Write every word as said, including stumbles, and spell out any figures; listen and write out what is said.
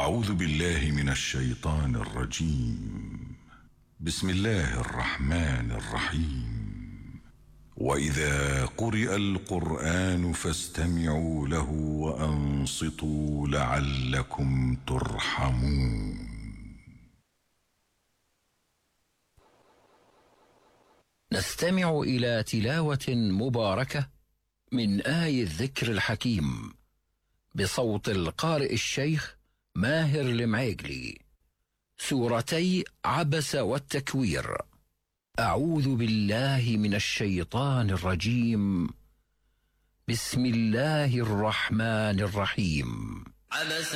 أعوذ بالله من الشيطان الرجيم. بسم الله الرحمن الرحيم. وإذا قرئ القرآن فاستمعوا له وأنصتوا لعلكم ترحمون. نستمع إلى تلاوة مباركة من آي الذكر الحكيم بصوت القارئ الشيخ ماهر المعيقلي، سورتي عبس والتكوير. أعوذ بالله من الشيطان الرجيم. بسم الله الرحمن الرحيم. عبس